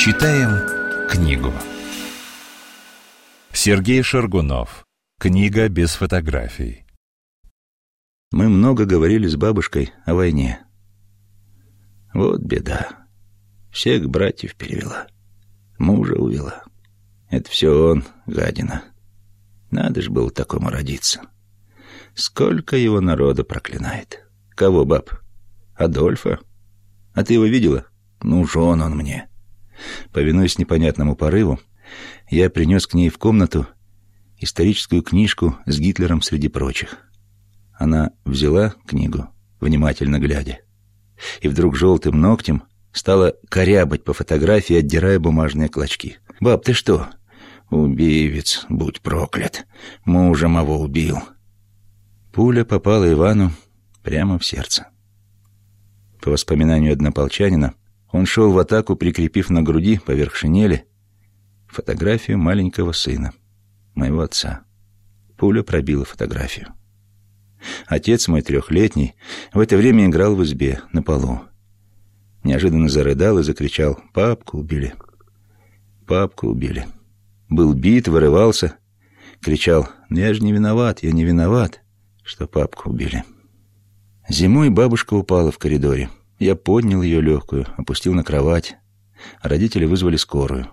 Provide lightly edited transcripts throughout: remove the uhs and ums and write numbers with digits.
Читаем книгу. Сергей Шаргунов. Книга без фотографий. Мы много говорили с бабушкой о войне. Вот беда. Всех братьев перевела. Мужа увела. Это все он, гадина. Надо ж было такому родиться. Сколько его народа проклинает. Кого, баб? Адольфа? А ты его видела? Нужен он мне. Повинуясь непонятному порыву, я принес к ней в комнату историческую книжку с Гитлером среди прочих. Она взяла книгу, внимательно глядя, и вдруг желтым ногтем стала корябать по фотографии, отдирая бумажные клочки. «Баб, ты что?» «Убивец, будь проклят, мужа моего убил». Пуля попала Ивану прямо в сердце. По воспоминанию однополчанина, он шел в атаку, прикрепив на груди поверх шинели фотографию маленького сына, моего отца. Пуля пробила фотографию. Отец мой, 3-летний, в это время играл в избе на полу. Неожиданно зарыдал и закричал: «Папку убили! Папку убили!» Был бит, вырывался, кричал: «Я же не виноват, я не виноват, что папку убили». Зимой бабушка упала в коридоре. Я поднял ее легкую, опустил на кровать. Родители вызвали скорую.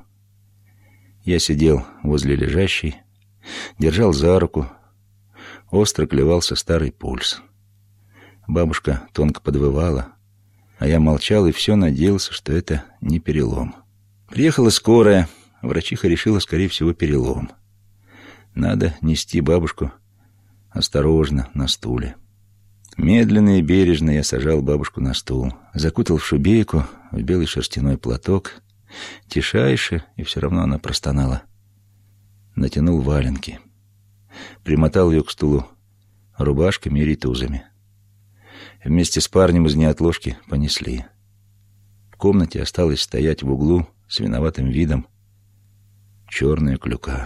Я сидел возле лежащей, держал за руку. Остро клевался старый пульс. Бабушка тонко подвывала, а я молчал и все надеялся, что это не перелом. Приехала скорая. Врачиха решила, скорее всего, перелом. Надо нести бабушку осторожно на стуле. Медленно и бережно я сажал бабушку на стул, закутал в шубейку, в белый шерстяной платок. Тишайше, и все равно она простонала. Натянул валенки. Примотал ее к стулу рубашками и ритузами. Вместе с парнем из неотложки понесли. В комнате осталась стоять в углу с виноватым видом черная клюка.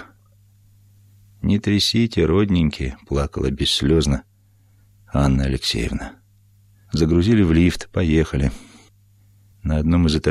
«Не трясите, родненькие», — плакала бесслезно Анна Алексеевна. Загрузили в лифт, поехали. На одном из этажей